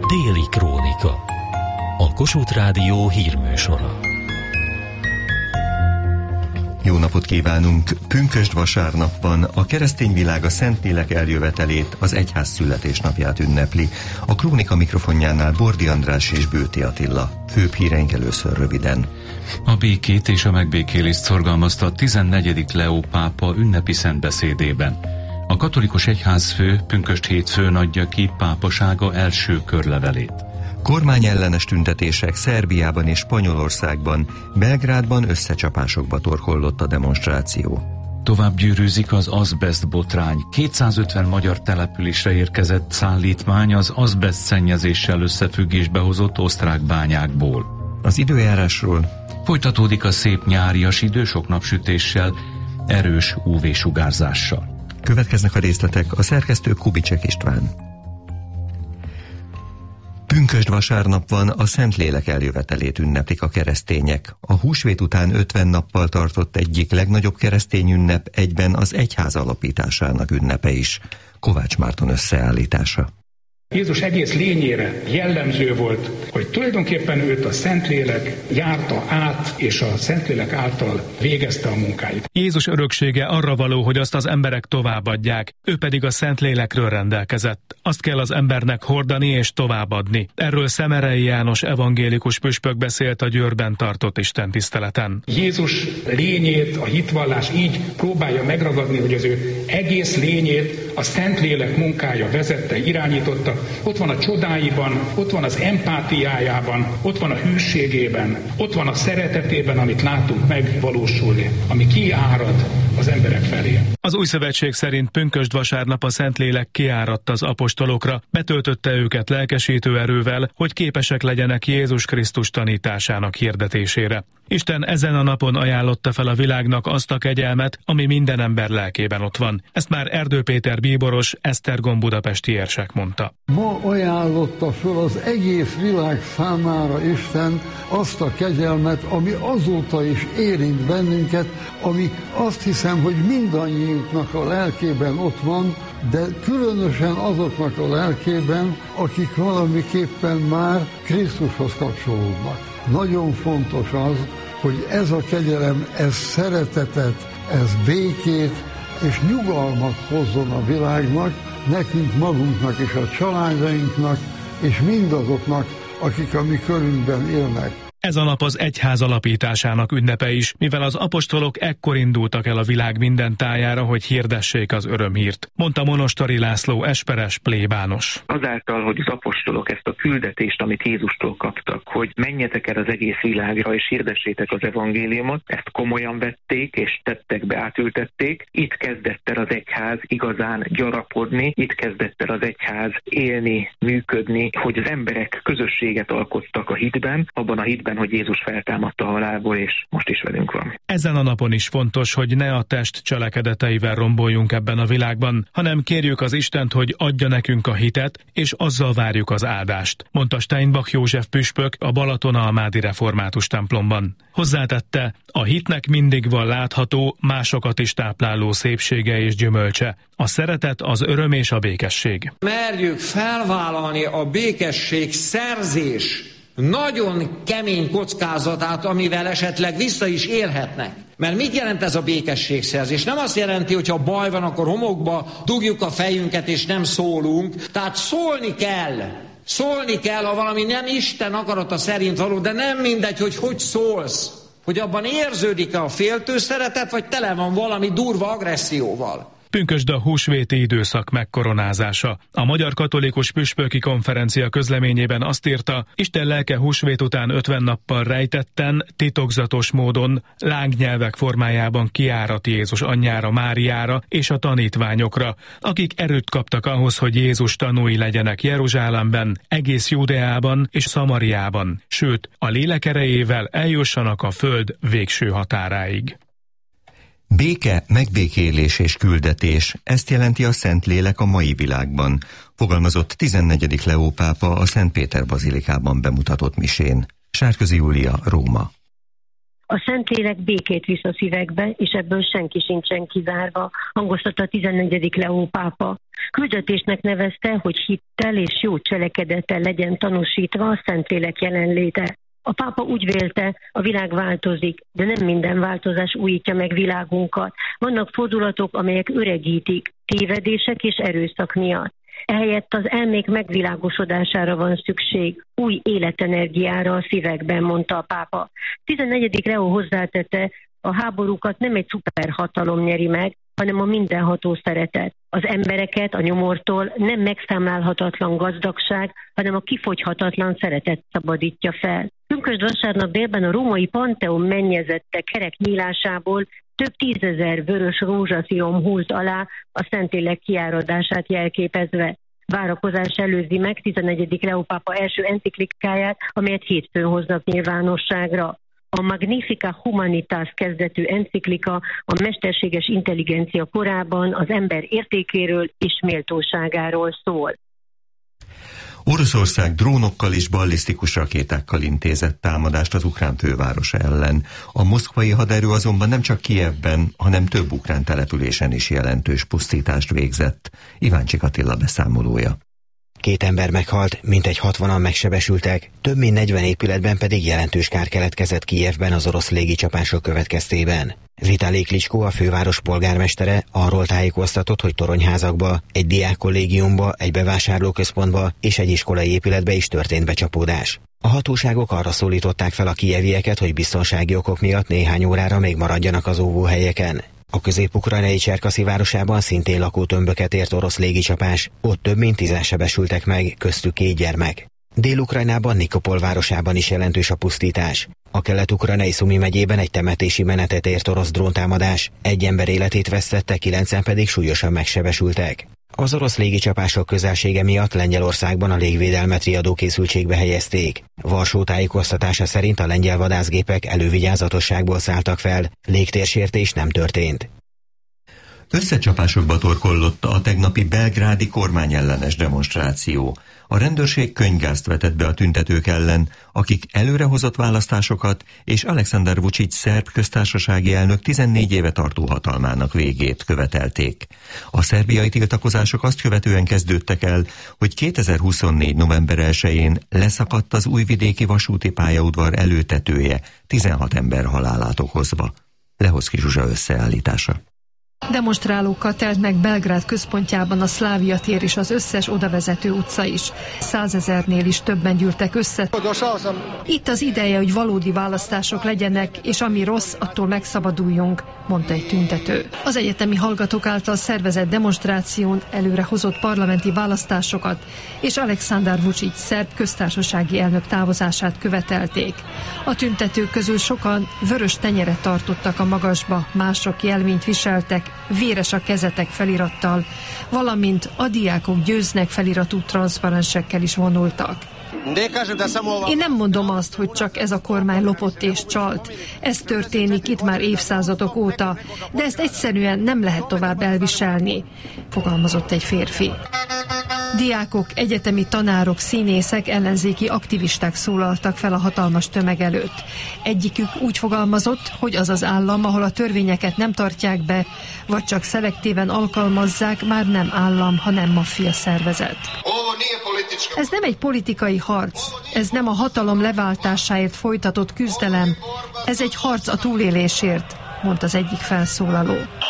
Déli Krónika. A Kossuth Rádió hírműsora. Jó napot kívánunk! Pünkösd vasárnap van, a keresztény világ a Szentlélek eljövetelét, az egyház születésnapját ünnepli. A Krónika mikrofonjánál Bordi András és Bőti Attila. Főbb híreink először röviden. A békét és a megbékélést szorgalmazta a 14. Leó pápa ünnepi szentbeszédében. A katolikus egyházfő pünkösd hétfőn adja ki pápasága első körlevelét. Kormányellenes tüntetések Szerbiában és Spanyolországban, Belgrádban összecsapásokba torkollott a demonstráció. Tovább gyűrűzik az azbest botrány. 250 magyar településre érkezett szállítmány az azbest szennyezéssel összefüggésbe hozott osztrák bányákból. Az időjárásról: folytatódik a szép nyárias idő sok napsütéssel, erős UV-sugárzással. Következnek a részletek, a szerkesztő Kubicsek István. Pünkösd vasárnap van, a Szentlélek eljövetelét ünneplik a keresztények. A húsvét után 50 nappal tartott egyik legnagyobb keresztény ünnep egyben az egyház alapításának ünnepe is. Kovács Márton összeállítása. Jézus egész lényére jellemző volt, hogy tulajdonképpen őt a Szentlélek járta át, és a Szentlélek által végezte a munkáit. Jézus öröksége arra való, hogy azt az emberek továbbadják, ő pedig a Szentlélekről rendelkezett. Azt kell az embernek hordani és továbbadni. Erről Szemerei János evangélikus püspök beszélt a Győrben tartott istentiszteleten. Jézus lényét a hitvallás így próbálja megragadni, hogy az ő egész lényét a Szentlélek munkája vezette, irányította. Ott van a csodáiban, ott van az empátiájában, ott van a hűségében, ott van a szeretetében, amit látunk megvalósulni, ami kiárad az emberek felé. Az Új Szövetség szerint pünkösd vasárnap a Szentlélek kiáradt az apostolokra, betöltötte őket lelkesítő erővel, hogy képesek legyenek Jézus Krisztus tanításának hirdetésére. Isten ezen a napon ajánlotta fel a világnak azt a kegyelmet, ami minden ember lelkében ott van. Ezt már Erdő Péter bíboros, Esztergom budapesti érsek mondta. Ma ajánlotta föl az egész világ számára Isten azt a kegyelmet, ami azóta is érint bennünket, ami azt hiszem, hogy mindannyiunknak a lelkében ott van, de különösen azoknak a lelkében, akik valamiképpen már Krisztushoz kapcsolódnak. Nagyon fontos az, hogy ez a kegyelem, ez szeretetet, ez békét és nyugalmat hozzon a világnak, nekünk magunknak és a családainknak, és mindazoknak, akik a mi körünkben élnek. Ez a nap az egyház alapításának ünnepe is, mivel az apostolok ekkor indultak el a világ minden tájára, hogy hirdessék az örömhírt, mondta Monostori László esperes plébános. Azáltal, hogy az apostolok ezt a küldetést, amit Jézustól kaptak, hogy menjetek el az egész világra és hirdessétek az evangéliumot, ezt komolyan vették és tettekbe átültették. Itt kezdett el az egyház igazán gyarapodni, itt kezdett el az egyház élni, működni, hogy az emberek közösséget alkottak a hitben, abban a hitben, hogy Jézus feltámadta a halálból, és most is velünk van. Ezen a napon is fontos, hogy ne a test cselekedeteivel romboljunk ebben a világban, hanem kérjük az Istent, hogy adja nekünk a hitet, és azzal várjuk az áldást, mondta Steinbach József püspök a Balatonalmádi református templomban. Hozzátette, a hitnek mindig van látható, másokat is tápláló szépsége és gyümölcse. A szeretet, az öröm és a békesség. Merjük felvállalni a békesség szerzés nagyon kemény kockázatát, amivel esetleg vissza is élhetnek. Mert mit jelent ez a békességszerzés? Nem azt jelenti, hogy ha baj van, akkor homokba dugjuk a fejünket és nem szólunk. Tehát szólni kell. Szólni kell, ha valami nem Isten akarata szerint való, de nem mindegy, hogy szólsz. Hogy abban érződik-e a féltő szeretet, vagy tele van valami durva agresszióval. Pünkösd a húsvéti időszak megkoronázása. A Magyar Katolikus Püspöki Konferencia közleményében azt írta, Isten lelke húsvét után 50 nappal rejtetten, titokzatos módon, lángnyelvek formájában kiárat Jézus anyjára, Máriára és a tanítványokra, akik erőt kaptak ahhoz, hogy Jézus tanúi legyenek Jeruzsálemben, egész Judeában és Szamariában, sőt, a lélek erejével eljussanak a föld végső határáig. Béke, megbékélés és küldetés, ezt jelenti a Szentlélek a mai világban, fogalmazott 14. Leó pápa a Szent Péter bazilikában bemutatott misén. Sárközi Júlia, Róma. A Szentlélek békét visz a szívekbe, és ebből senki sincsen kizárva, hangoztatta a 14. Leó pápa. Küldetésnek nevezte, hogy hittel és jó cselekedettel legyen tanúsítva a Szentlélek jelenléte. A pápa úgy vélte, a világ változik, de nem minden változás újítja meg világunkat. Vannak fordulatok, amelyek öregítik, tévedések és erőszak miatt. Ehelyett az elmék megvilágosodására van szükség, új életenergiára a szívekben, mondta a pápa. 14. Leó hozzátette, a háborúkat nem egy szuperhatalom nyeri meg, hanem a mindenható szeretet. Az embereket a nyomortól nem megszámlálhatatlan gazdagság, hanem a kifogyhatatlan szeretet szabadítja fel. Pünkösd vasárnap délben a római Pantheon mennyezette kerek nyílásából több 10 000 vörös rózsaszírom hult alá a Szentlélek kiáradását jelképezve. Várakozás előzi meg 14. Leó pápa első enciklikáját, amelyet hétfőn hoznak nyilvánosságra. A Magnifica Humanitas kezdetű enciklika a mesterséges intelligencia korában az ember értékéről és méltóságáról szól. Oroszország drónokkal és ballisztikus rakétákkal intézett támadást az ukrán fővárosa ellen. A moszkvai haderő azonban nem csak Kijevben, hanem több ukrán településen is jelentős pusztítást végzett. Iváncsik Attila beszámolója. 2 ember meghalt, mintegy 60-an megsebesültek, több mint 40 épületben pedig jelentős kár keletkezett Kijevben az orosz légicsapások következtében. Vitali Klitschko, a főváros polgármestere arról tájékoztatott, hogy toronyházakba, egy diákkollégiumba, egy bevásárlóközpontba és egy iskolai épületbe is történt becsapódás. A hatóságok arra szólították fel a kijevieket, hogy biztonsági okok miatt néhány órára még maradjanak az óvóhelyeken. A közép-ukrajnai Cserkaszi városában szintén lakótömböket ért orosz légicsapás, ott több mint 10 sebesültek meg, köztük 2 gyermek. Dél-Ukrajnában Nikopol városában is jelentős a pusztítás. A kelet-ukrajnai Szumi megyében egy temetési menetet ért orosz dróntámadás, 1 ember életét vesztette, 9-en pedig súlyosan megsebesültek. Az orosz légicsapások közelsége miatt Lengyelországban a légvédelmet riadó készültségbe helyezték. Varsó tájékoztatása szerint a lengyel vadászgépek elővigyázatosságból szálltak fel, légtérsértés nem történt. Összecsapásokba torkollott a tegnapi belgrádi kormányellenes demonstráció. A rendőrség könyvgázt vetett be a tüntetők ellen, akik előrehozott választásokat és Alexander Vučić szerb köztársasági elnök 14 éve tartó hatalmának végét követelték. A szerbiai tiltakozások azt követően kezdődtek el, hogy 2024. november 1-én leszakadt az újvidéki vasúti pályaudvar előtetője, 16 ember halálát okozva. Lehoczky Zsuzsa összeállítása. Demonstrálókkal telt meg Belgrád központjában a Szlávia tér és az összes odavezető utca is. 100 000-nél is többen gyűltek össze. Itt az ideje, hogy valódi választások legyenek, és ami rossz, attól megszabaduljunk, mondta egy tüntető. Az egyetemi hallgatók által szervezett demonstráción előrehozott parlamenti választásokat és Alexander Vučić szerb köztársasági elnök távozását követelték. A tüntetők közül sokan vörös tenyeret tartottak a magasba, mások jelvényt viseltek, véres a kezetek felirattal, valamint a diákok győznek feliratú transzparensekkel is vonultak. Én nem mondom azt, hogy csak ez a kormány lopott és csalt. Ez történik itt már évszázadok óta, de ezt egyszerűen nem lehet tovább elviselni, fogalmazott egy férfi. Diákok, egyetemi tanárok, színészek, ellenzéki aktivisták szólaltak fel a hatalmas tömeg előtt. Egyikük úgy fogalmazott, hogy az az állam, ahol a törvényeket nem tartják be, vagy csak szelektíven alkalmazzák, már nem állam, hanem maffia szervezet. Ez nem egy politikai harc, ez nem a hatalom leváltásáért folytatott küzdelem, ez egy harc a túlélésért, mondta az egyik felszólaló.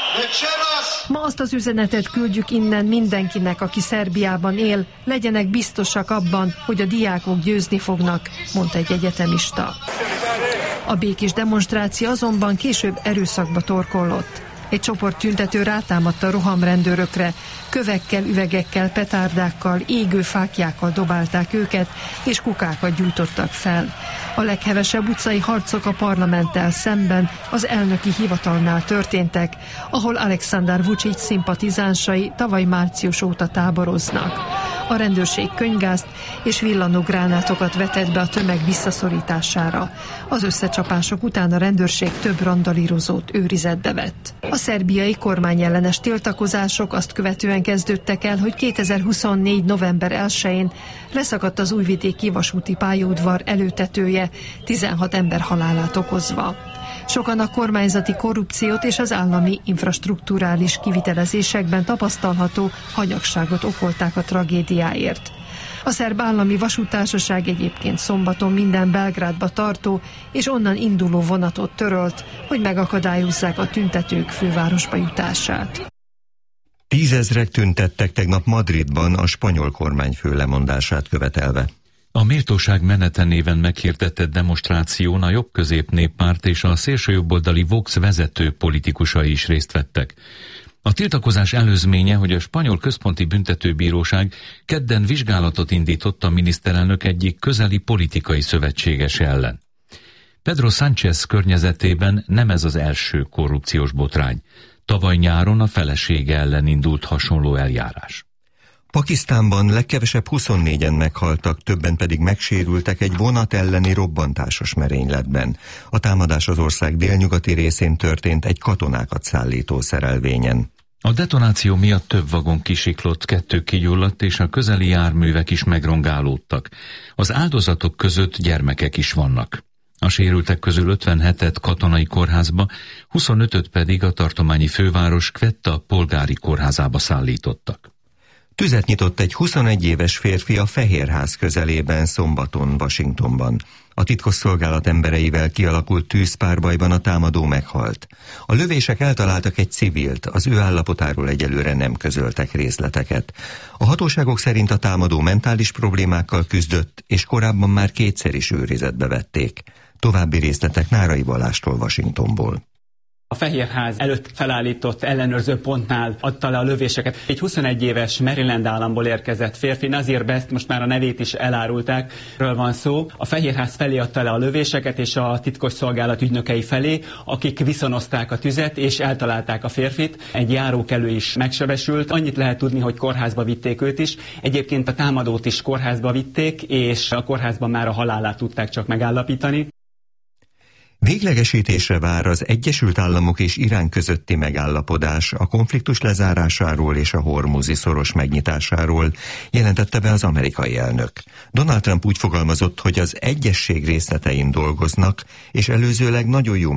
Ma azt az üzenetet küldjük innen mindenkinek, aki Szerbiában él, legyenek biztosak abban, hogy a diákok győzni fognak, mondta egy egyetemista. A békés demonstráció azonban később erőszakba torkollott. Egy csoport tüntető rátámadt a rohamrendőrökre, kövekkel, üvegekkel, petárdákkal, égő fáklyákkal dobálták őket, és kukákat gyújtottak fel. A leghevesebb utcai harcok a parlamenttel szemben az elnöki hivatalnál történtek, ahol Alexander Vučić szimpatizánsai tavaly március óta táboroznak. A rendőrség könyvgázt és villanógránátokat vetett be a tömeg visszaszorítására. Az összecsapások után a rendőrség több randalírozót őrizetbe vett. A szerbiai kormányellenes tiltakozások azt követően kezdődtek el, hogy 2024. november 1-én leszakadt az újvidéki vasúti pályaudvar előtetője, 16 ember halálát okozva. Sokan a kormányzati korrupciót és az állami infrastrukturális kivitelezésekben tapasztalható hanyagságot okolták a tragédiáért. A szerb állami vasúttársaság egyébként szombaton minden Belgrádba tartó és onnan induló vonatot törölt, hogy megakadályozzák a tüntetők fővárosba jutását. 10 000 tüntettek tegnap Madridban a spanyol kormányfő lemondását követelve. A Méltóság menete néven meghirdetett demonstráción a Jobb-Közép Néppárt és a szélsőjobboldali Vox vezető politikusai is részt vettek. A tiltakozás előzménye, hogy a spanyol központi büntetőbíróság kedden vizsgálatot indított a miniszterelnök egyik közeli politikai szövetségese ellen. Pedro Sánchez környezetében nem ez az első korrupciós botrány. Tavaly nyáron a felesége ellen indult hasonló eljárás. Pakisztánban legkevesebb 24-en meghaltak, többen pedig megsérültek egy vonat elleni robbantásos merényletben. A támadás az ország délnyugati részén történt egy katonákat szállító szerelvényen. A detonáció miatt több vagon kisiklott, 2 kigyulladt, és a közeli járművek is megrongálódtak. Az áldozatok között gyermekek is vannak. A sérültek közül 57-et katonai kórházba, 25-öt pedig a tartományi főváros Quetta polgári kórházába szállítottak. Tüzet nyitott egy 21 éves férfi a Fehérház közelében szombaton Washingtonban. A titkosszolgálat embereivel kialakult tűzpárbajban a támadó meghalt. A lövések eltaláltak egy civilt, az ő állapotáról egyelőre nem közöltek részleteket. A hatóságok szerint a támadó mentális problémákkal küzdött, és korábban már 2-szer is őrizetbe vették. További részletek Nárai Balástól Washingtonból. A Fehérház előtt felállított ellenőrző pontnál adta le a lövéseket. Egy 21 éves Maryland államból érkezett férfi, Nazir Best, most már a nevét is elárulták, ről van szó. A Fehérház felé adta le a lövéseket, és a titkosszolgálat ügynökei felé, akik viszonozták a tüzet, és eltalálták a férfit. Egy járókelő is megsebesült. Annyit lehet tudni, hogy kórházba vitték őt is. Egyébként a támadót is kórházba vitték, és a kórházban már a halálát tudták csak megállapítani. Véglegesítésre vár az Egyesült Államok és Irán közötti megállapodás a konfliktus lezárásáról és a hormuzi szoros megnyitásáról, jelentette be az amerikai elnök. Donald Trump úgy fogalmazott, hogy az egyezség részletein dolgoznak, és előzőleg nagyon jó